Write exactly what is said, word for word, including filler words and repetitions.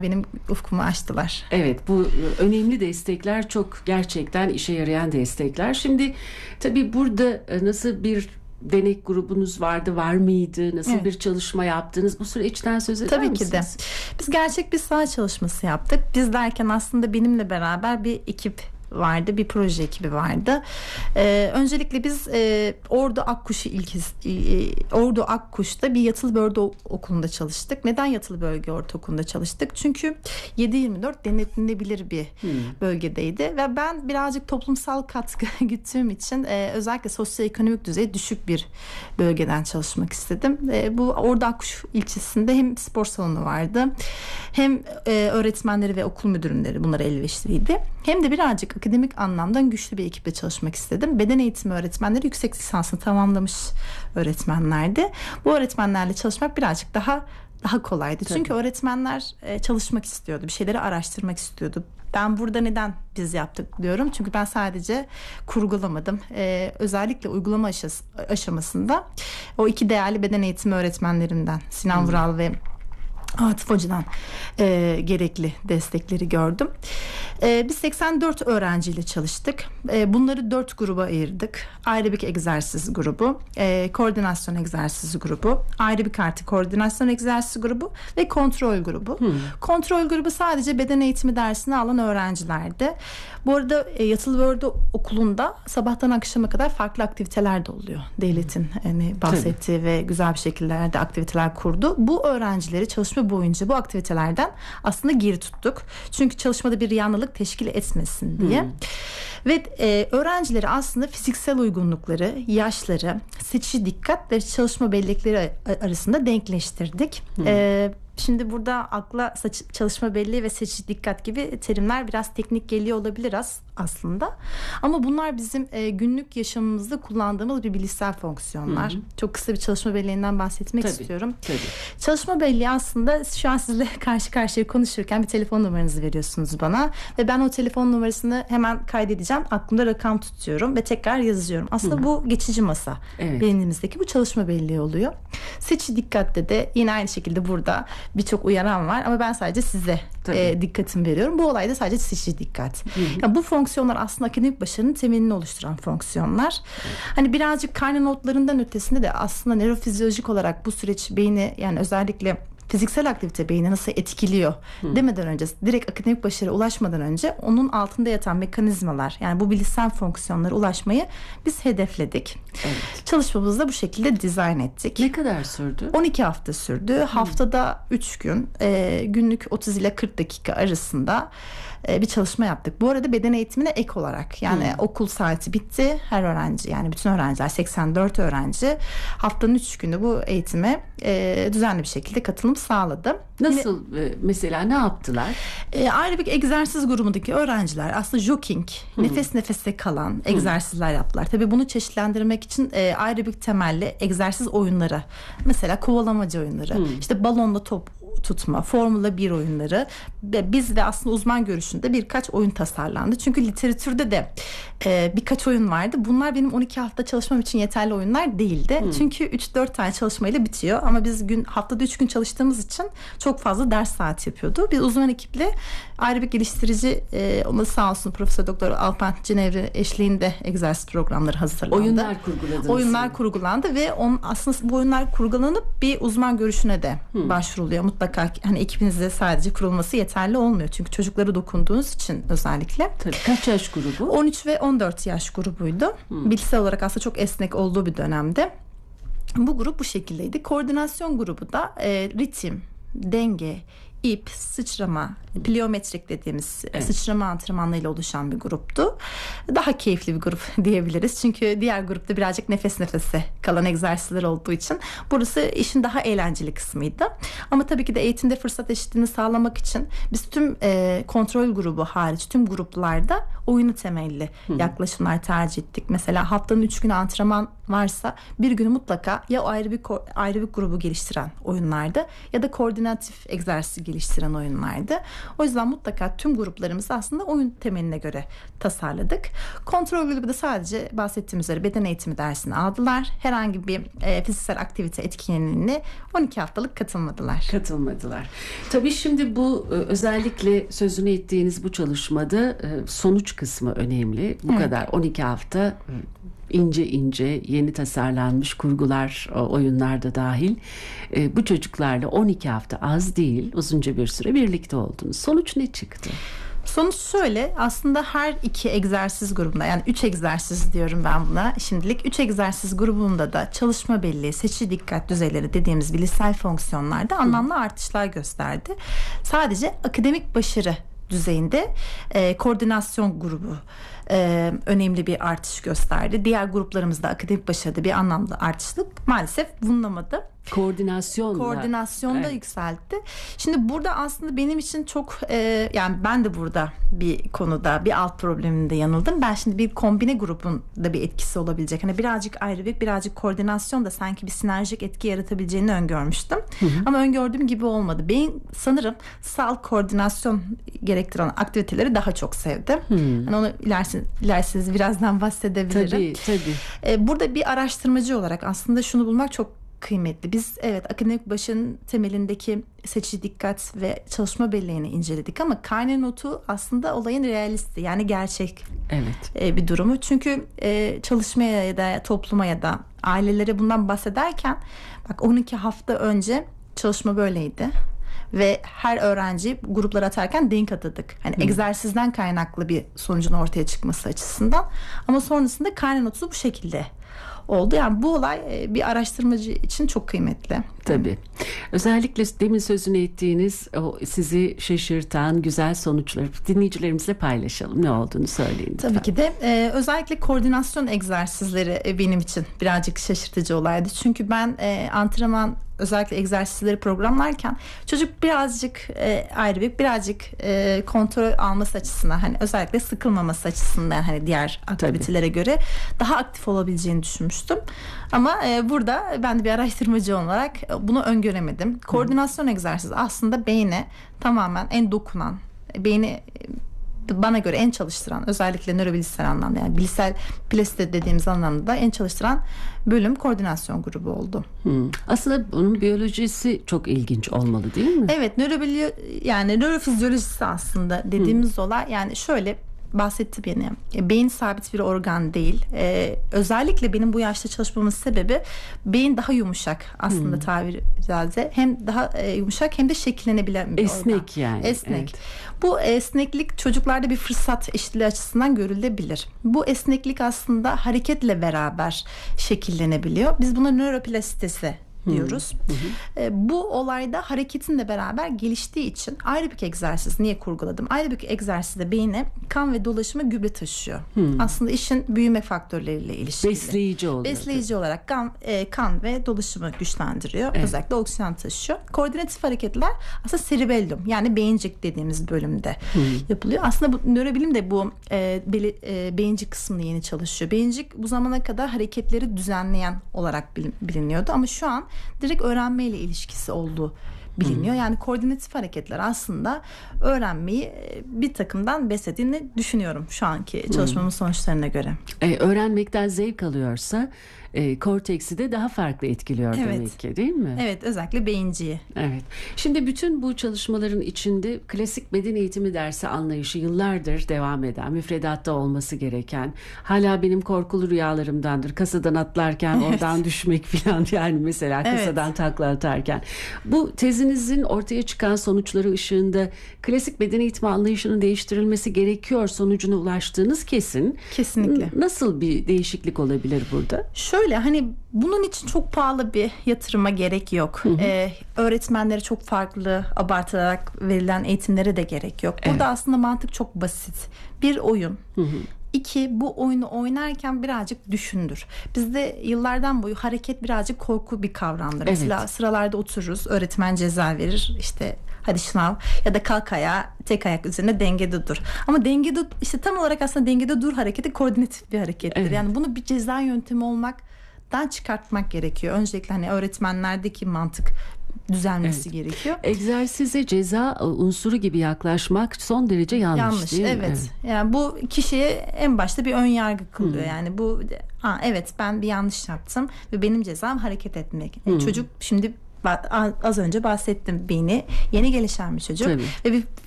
benim ufkumu açtılar. Evet, bu önemli destekler, çok gerçekten işe yarayan destekler. Şimdi tabii burada nasıl bir denek grubunuz vardı, var mıydı? Nasıl evet. bir çalışma yaptınız? Bu süreçten söz eder Tabii misiniz? Tabii ki de. Biz gerçek bir saha çalışması yaptık. Biz derken aslında benimle beraber bir ekip vardı, bir proje ekibi vardı. Ee, öncelikle biz e, Ordu Akkuş'u ilkis, e, Ordu Akkuş'ta bir yatılı bölge okulunda çalıştık. Neden yatılı bölge ortaokulunda çalıştık? Çünkü yedi yirmi dört denetlenebilir bir hmm. bölgedeydi ve ben birazcık toplumsal katkı güttüğüm için e, özellikle sosyoekonomik düzeyi düşük bir bölgeden çalışmak istedim. E, bu Ordu Akkuş ilçesinde hem spor salonu vardı, hem e, öğretmenleri ve okul müdürleri bunlara elverişliydi. Hem de birazcık akademik anlamda güçlü bir ekiple çalışmak istedim. Beden eğitimi öğretmenleri yüksek lisansını tamamlamış öğretmenlerdi. Bu öğretmenlerle çalışmak birazcık daha daha kolaydı. Tabii. Çünkü öğretmenler e, çalışmak istiyordu. Bir şeyleri araştırmak istiyordu. Ben burada neden biz yaptık diyorum. Çünkü ben sadece kurgulamadım. Ee, özellikle uygulama aşası, aşamasında o iki değerli beden eğitimi öğretmenlerimden Sinan hmm. Vural ve Atıf Hoca'dan e, gerekli destekleri gördüm. E, biz seksen dört öğrenciyle çalıştık. E, bunları dört gruba ayırdık. Aerobik egzersiz grubu, e, koordinasyon egzersizi grubu, aerobik artı koordinasyon egzersizi grubu ve kontrol grubu. Hmm. Kontrol grubu sadece beden eğitimi dersini alan öğrencilerdi. Bu arada e, yatılı bölge okulunda sabahtan akşama kadar farklı aktiviteler de oluyor. Devletin yani bahsettiği Tabii. ve güzel bir şekillerde aktiviteler kurdu. Bu öğrencileri çalışma boyunca bu aktivitelerden aslında geri tuttuk. Çünkü çalışmada bir yanlılık teşkil etmesin diye. Hmm. Ve e, öğrencileri aslında fiziksel uygunlukları, yaşları, seçici dikkat ve çalışma bellekleri arasında denkleştirdik. Hmm. E, Şimdi burada akla çalışma belleği ve seçici dikkat gibi terimler biraz teknik geliyor olabilir aslında. Ama bunlar bizim e, günlük yaşamımızda kullandığımız bir bilişsel fonksiyonlar. Hı hı. Çok kısa bir çalışma belleğinden bahsetmek tabii, istiyorum. Tabii. Çalışma belleği aslında şu an sizle karşı karşıya konuşurken bir telefon numaranızı veriyorsunuz bana. Ve ben o telefon numarasını hemen kaydedeceğim. Aklımda rakam tutuyorum ve tekrar yazıyorum. Aslında hı. bu geçici masa. Evet. Beynimizdeki bu çalışma belleği oluyor. Seçici dikkatte de yine aynı şekilde burada birçok uyaran var ama ben sadece size e, dikkatimi veriyorum. Bu olayda sadece seçici dikkat. Hı hı. Yani bu fonksiyonlar aslında akademik başarının temelini oluşturan fonksiyonlar. Hı. Hani birazcık karne notlarından ötesinde de aslında nörofizyolojik olarak bu süreç beyni, yani özellikle fiziksel aktivite beyni nasıl etkiliyor hmm. demeden önce, direkt akademik başarıya ulaşmadan önce onun altında yatan mekanizmalar, yani bu bilişsel fonksiyonlara ulaşmayı biz hedefledik. Evet. Çalışmamızı da bu şekilde dizayn ettik. Ne kadar sürdü? on iki hafta sürdü. Hmm. Haftada üç gün, e, günlük otuz ile kırk dakika arasında bir çalışma yaptık. Bu arada beden eğitimine ek olarak, yani hmm. okul saati bitti. Her öğrenci, yani bütün öğrenciler, seksen dört öğrenci haftanın üç günü bu eğitime e, düzenli bir şekilde katılım sağladı. Nasıl Yine, mesela ne yaptılar? E, aerobik egzersiz grubundaki öğrenciler aslında jogging, hmm. nefes nefese kalan hmm. egzersizler yaptılar. Tabii bunu çeşitlendirmek için e, aerobik temelli egzersiz oyunları, mesela kovalamaca oyunları, hmm. işte balonla top tutma, Formula bir oyunları ve biz de aslında uzman görüşünde birkaç oyun tasarlandı. Çünkü literatürde de e, birkaç oyun vardı. Bunlar benim on iki hafta çalışmam için yeterli oyunlar değildi. Hmm. Çünkü üç dört tane çalışmayla bitiyor. Ama biz gün haftada üç gün çalıştığımız için çok fazla ders saati yapıyordu. Biz uzman ekiple aerobik geliştirici e, onu sağ olsun Profesör Doktor Alpan Cinevri eşliğinde egzersiz programları hazırlandı. Oyunlar kurguladınız. Oyunlar yani. kurgulandı ve on, aslında bu oyunlar kurgulanıp bir uzman görüşüne de hmm. başvuruluyor. Mutlaka hani ekibinizde sadece kurulması yeterli olmuyor. Çünkü çocuklara dokunduğunuz için özellikle. Tabii. Kaç yaş grubu? on üç ve on dört yaş grubuydu. Hmm. Bilgisayar olarak aslında çok esnek olduğu bir dönemde. Bu grup bu şekildeydi. Koordinasyon grubu da e, ritim, denge, ip, sıçrama, pliometrik dediğimiz evet. sıçrama antrenmanlarıyla oluşan bir gruptu. Daha keyifli bir grup diyebiliriz. Çünkü diğer grupta birazcık nefes nefese kalan egzersizler olduğu için burası işin daha eğlenceli kısmıydı. Ama tabii ki de eğitimde fırsat eşitliğini sağlamak için biz tüm e, kontrol grubu hariç tüm gruplarda oyunu temelli Hı. yaklaşımlar tercih ettik. Mesela haftanın üç günü antrenman varsa bir günü mutlaka ya ayrı bir ayrı bir grubu geliştiren oyunlardı ya da koordinatif egzersiz geliştiren oyunlardı. O yüzden mutlaka tüm gruplarımızı aslında oyun temeline göre tasarladık. Kontrol grubu da sadece bahsettiğim üzere beden eğitimi dersini aldılar. Herhangi bir e, fiziksel aktivite etkinliğine on iki haftalık katılmadılar. Katılmadılar. Tabii şimdi bu özellikle sözünü ettiğiniz bu çalışmada sonuç kısmı önemli. Bu evet. kadar on iki hafta ince ince yeni tasarlanmış kurgular, oyunlar da dahil. Bu çocuklarla on iki hafta az değil, uzunca bir süre birlikte oldunuz. Sonuç ne çıktı? Sonuç şöyle, aslında her iki egzersiz grubunda, yani üç egzersiz diyorum ben buna şimdilik, üç egzersiz grubunda da çalışma belleği, seçici dikkat düzeyleri dediğimiz bilişsel fonksiyonlarda anlamlı artışlar gösterdi. Sadece akademik başarı düzeyinde e, koordinasyon grubu e, önemli bir artış gösterdi. Diğer gruplarımızda akademik başarıda bir anlamda artışlık maalesef bulunamadı. Koordinasyon Koordinasyonda evet. yükseltti. Şimdi burada aslında benim için çok e, yani ben de burada bir konuda bir alt probleminde yanıldım. Ben şimdi bir kombine grubunda bir etkisi olabilecek. Hani birazcık aerobik, birazcık koordinasyon da sanki bir sinerjik etki yaratabileceğini öngörmüştüm. Hı hı. Ama öngördüğüm gibi olmadı. Beyin sanırım sağlık koordinasyon gerektiren aktiviteleri daha çok sevdi. Yani onu ilerseniz, ilerseniz birazdan bahsedebilirim. Tabii, tabii. E, burada bir araştırmacı olarak aslında şunu bulmak çok kıymetli. Biz evet akademik başarının temelindeki seçici dikkat ve çalışma belleğini inceledik ama karne notu aslında olayın realisti, yani gerçek evet. e, bir durumu. Çünkü e, çalışmaya ya da topluma ya da ailelere bundan bahsederken bak on iki hafta önce çalışma böyleydi. Ve her öğrenci gruplara atarken denk atadık. Hani hmm. egzersizden kaynaklı bir sonucun ortaya çıkması açısından. Ama sonrasında karne notu bu şekilde oldu. Yani bu olay bir araştırmacı için çok kıymetli. Tabii. Özellikle demin sözünü ettiğiniz o sizi şaşırtan güzel sonuçları dinleyicilerimizle paylaşalım. Ne olduğunu söyleyin. Tabii lütfen. Ki de e, özellikle koordinasyon egzersizleri e, benim için birazcık şaşırtıcı olaydı. Çünkü ben e, antrenman özellikle egzersizleri programlarken çocuk birazcık e, ayrı bir birazcık e, kontrol alması açısından, hani özellikle sıkılmaması açısından, hani diğer aktivitelere Tabii. göre daha aktif olabileceğini düşünmüştüm. Ama e, burada ben de bir araştırmacı olarak bunu öngöremedim. Koordinasyon Hı. egzersizi aslında beyne tamamen en dokunan, beyni bana göre en çalıştıran, özellikle nörobilişsel anlamda, yani bilişsel plastik dediğimiz anlamda en çalıştıran bölüm koordinasyon grubu oldu. Hmm. Aslında bunun biyolojisi çok ilginç olmalı değil mi? Evet, nörobili yani nörofizyolojisi aslında dediğimiz hmm. olay, yani şöyle bahsetti beni. Beyin sabit bir organ değil. Ee, özellikle benim bu yaşta çalışmamın sebebi beyin daha yumuşak aslında hmm. tabiri caizse. Hem daha e, yumuşak hem de şekillenebilen bir Esnek organ. yani. Esnek. Evet. Bu esneklik çocuklarda bir fırsat eşitliği açısından görülebilir. Bu esneklik aslında hareketle beraber şekillenebiliyor. Biz buna nöroplastisite diyoruz. Hı hı. E, bu olayda hareketin de beraber geliştiği için aerobik egzersiz niye kurguladım? Aerobik egzersizde beyine kan ve dolaşıma gübre taşıyor. Hı. Aslında işin büyüme faktörleriyle ilişkili. Besleyici oluyor. Besleyici olarak kan, e, kan ve dolaşımı güçlendiriyor. Evet. Özellikle oksijen taşıyor. Koordinatif hareketler aslında cerebellum, yani beyincik dediğimiz bölümde Hı. yapılıyor. Aslında bu nörobilim de bu e, beli, e, beyincik kısmını yeni çalışıyor. Beyincik bu zamana kadar hareketleri düzenleyen olarak biliniyordu ama şu an direkt öğrenmeyle ilişkisi olduğu biliniyor. Yani koordinatif hareketler aslında öğrenmeyi bir takımdan beslediğini düşünüyorum şu anki çalışmamın sonuçlarına göre. Ee, öğrenmekten zevk alıyorsa e, korteksi de daha farklı etkiliyor evet. demek ki, değil mi? Evet, özellikle beyinciyi. Evet. Şimdi bütün bu çalışmaların içinde klasik beden eğitimi dersi anlayışı yıllardır devam eden, müfredatta olması gereken, hala benim korkulu rüyalarımdandır. Kasadan atlarken evet. oradan düşmek falan, yani mesela kasadan evet. takla atarken. Bu tezinizin ortaya çıkan sonuçları ışığında klasik beden eğitimi anlayışının değiştirilmesi gerekiyor sonucuna ulaştığınız kesin. Kesinlikle. Nasıl bir değişiklik olabilir burada? Şöyle Öyle hani bunun için çok pahalı bir yatırıma gerek yok. Hı hı. Ee, öğretmenlere çok farklı abartılarak verilen eğitimlere de gerek yok. Burada evet. aslında mantık çok basit. Bir oyun. Hı hı. İki, bu oyunu oynarken birazcık düşündür. Bizde yıllardan boyu hareket birazcık korku bir kavramdır. Evet. Mesela sıralarda otururuz, öğretmen ceza verir, işte hadi şınav ya da kalk ayağa, tek ayak üzerine dengede dur. Ama dengede işte tam olarak aslında dengede dur hareketi koordinatif bir harekettir. Evet. Yani bunu bir ceza yöntemi olmak mantığından çıkartmak gerekiyor. Öncelikle hani öğretmenlerdeki mantık düzelmesi evet. gerekiyor. Egzersize ceza unsuru gibi yaklaşmak son derece yanlış, yanlış değil mi? Evet. evet. Yani bu kişiye en başta bir ön yargı kılıyor. Hmm. Yani bu ha, evet ben bir yanlış yaptım ve benim cezam hareket etmek. Hmm. Çocuk şimdi az önce bahsettim, beyni yeni gelişen bir çocuk. Tabii. Ve bir